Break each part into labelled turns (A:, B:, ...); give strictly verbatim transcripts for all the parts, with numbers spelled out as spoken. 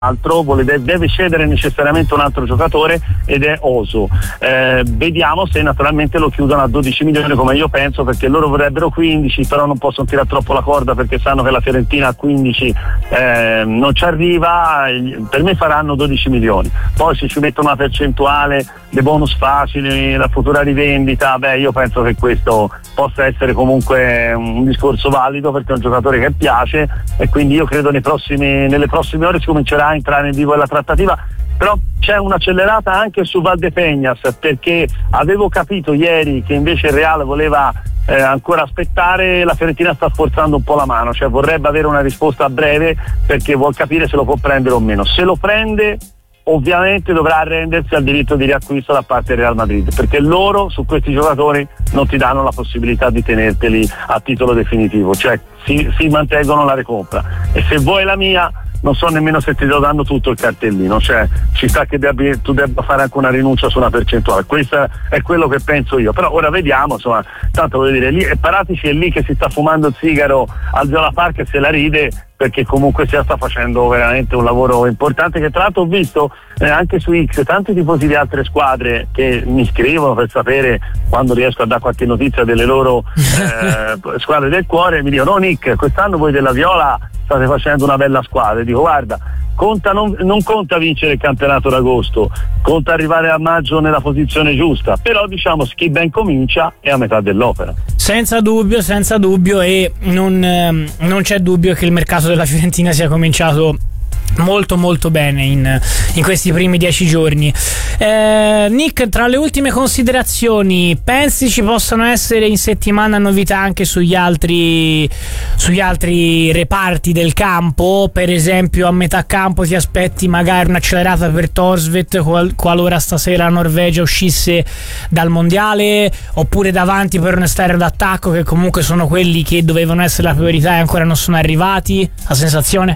A: altro vuole, deve cedere necessariamente un altro giocatore ed è Oso. Eh, vediamo se naturalmente lo chiudono a dodici milioni come io penso, perché loro vorrebbero quindici, però non possono tirare troppo la corda perché sanno che la Fiorentina a quindici eh, non ci arriva. Per me faranno dodici milioni, poi se ci mettono una percentuale, dei bonus facili, la futura rivendita, beh io penso che questo possa essere comunque un discorso valido, perché è un giocatore che piace e quindi io credo nei prossimi, nelle prossime ore si comincerà a entrare nel vivo della trattativa. Però c'è un'accelerata anche su Valdepeñas, perché avevo capito ieri che invece il Real voleva eh, ancora aspettare. La Fiorentina sta sforzando un po' la mano, cioè vorrebbe avere una risposta a breve perché vuol capire se lo può prendere o meno. Se lo prende ovviamente dovrà arrendersi al diritto di riacquisto da parte del Real Madrid, perché loro su questi giocatori non ti danno la possibilità di tenerteli a titolo definitivo, cioè si, si mantengono la recompra, e se vuoi la mia non so nemmeno se ti sto dando tutto il cartellino, cioè ci sta che debbi, tu debba fare anche una rinuncia su una percentuale. Questo è quello che penso io, però ora vediamo, insomma, tanto voglio dire, lì, e Paratici è lì che si sta fumando il sigaro al Viola Park e se la ride, perché comunque si sta facendo veramente un lavoro importante, che tra l'altro ho visto eh, anche su X tanti tifosi di altre squadre che mi scrivono per sapere quando riesco a dare qualche notizia delle loro eh, squadre del cuore, e mi dicono: no Nick, quest'anno voi della Viola state facendo una bella squadra. E dico: guarda, conta non, non conta vincere il campionato d'agosto, conta arrivare a maggio nella posizione giusta, però diciamo chi ben comincia è a metà dell'opera.
B: Senza dubbio, senza dubbio, e non, ehm, non c'è dubbio che il mercato della Fiorentina sia cominciato molto molto bene in, in questi primi dieci giorni. eh, Nick, tra le ultime considerazioni, pensi ci possano essere in settimana novità anche sugli altri sugli altri reparti del campo? Per esempio a metà campo ti aspetti magari un'accelerata per Thorstvedt qual, qualora stasera la Norvegia uscisse dal mondiale, oppure davanti per un esterno d'attacco, che comunque sono quelli che dovevano essere la priorità e ancora non sono arrivati? La sensazione?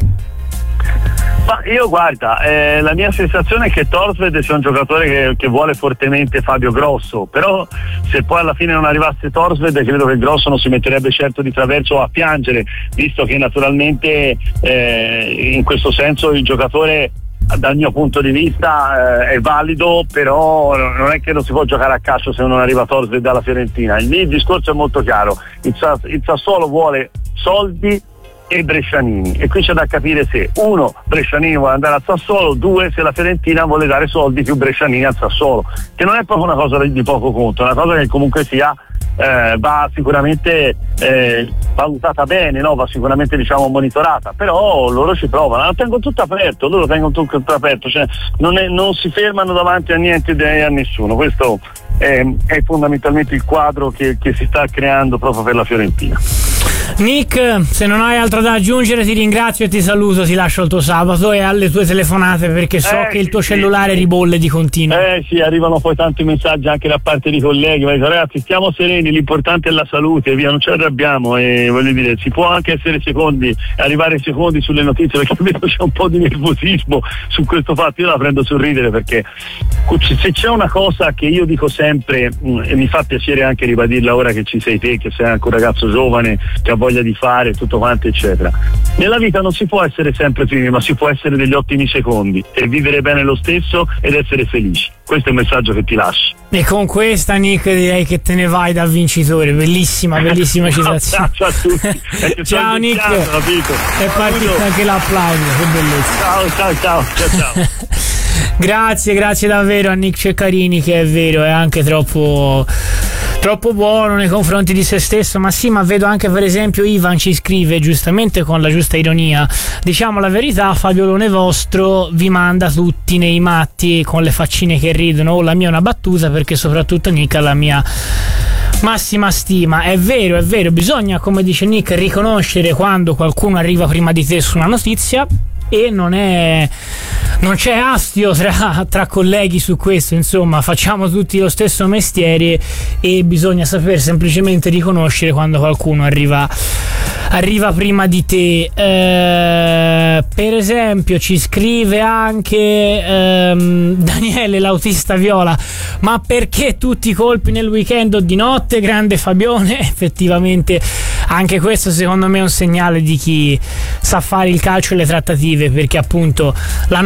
A: Ma io guarda, eh, la mia sensazione è che Thorstvedt sia un giocatore che, che vuole fortemente Fabio Grosso, però se poi alla fine non arrivasse Thorstvedt credo che Grosso non si metterebbe certo di traverso a piangere, visto che naturalmente eh, in questo senso il giocatore dal mio punto di vista eh, è valido, però non è che non si può giocare a calcio se non arriva Thorstvedt dalla Fiorentina. Il mio discorso è molto chiaro, il, il Sassuolo vuole soldi e Brescianini, e qui c'è da capire se uno, Brescianini vuole andare al Sassuolo, due, se la Fiorentina vuole dare soldi più Brescianini al Sassuolo, che non è proprio una cosa di poco conto, è una cosa che comunque sia eh, va sicuramente eh, valutata bene, no? Va sicuramente diciamo monitorata, però loro ci provano, lo tengono tutto aperto, loro tengono tutto aperto, cioè non, è, non si fermano davanti a niente e a nessuno. Questo è, è fondamentalmente il quadro che, che si sta creando proprio per la Fiorentina.
B: Nick, se non hai altro da aggiungere ti ringrazio e ti saluto, ti lascio il tuo sabato e alle tue telefonate, perché so
A: eh,
B: che il tuo
A: sì,
B: cellulare
A: sì.
B: ribolle di continuo.
A: Eh sì, arrivano poi tanti messaggi anche da parte di colleghi, ma dico, ragazzi stiamo sereni, l'importante è la salute, via, non ci arrabbiamo, e voglio dire, si può anche essere secondi, arrivare secondi sulle notizie, perché vedo c'è un po' di nervosismo su questo fatto. Io la prendo sul ridere, perché se c'è una cosa che io dico sempre, e mi fa piacere anche ribadirla ora che ci sei te, che sei anche un ragazzo giovane che ha voglia di fare tutto quanto eccetera, nella vita non si può essere sempre primi, ma si può essere degli ottimi secondi e vivere bene lo stesso ed essere felici. Questo è il messaggio che ti lascio.
B: E con questa, Nick, direi che te ne vai da vincitore. Bellissima, bellissima citazione.
A: Ciao a tutti.
B: Ciao Nick, è partito anche l'applauso, che bellezza.
A: Ciao ciao ciao ciao, ciao.
B: Grazie, grazie davvero a Nick Ceccarini, che è vero, è anche troppo troppo buono nei confronti di se stesso. Ma sì, ma vedo anche per esempio Ivan ci scrive giustamente con la giusta ironia: diciamo la verità, Fabiolone vostro vi manda tutti nei matti con le faccine che ridono. O la mia è una battuta, perché soprattutto Nick ha la mia massima stima. È vero, è vero, bisogna, come dice Nick, riconoscere quando qualcuno arriva prima di te su una notizia, e non è non c'è astio tra, tra colleghi su questo, insomma facciamo tutti lo stesso mestiere e bisogna saper semplicemente riconoscere quando qualcuno arriva arriva prima di te. Eh, per esempio ci scrive anche ehm, Daniele, l'autista viola: ma perché tutti i colpi nel weekend o di notte? Grande Fabione. Effettivamente anche questo secondo me è un segnale di chi sa fare il calcio e le trattative, perché appunto l'hanno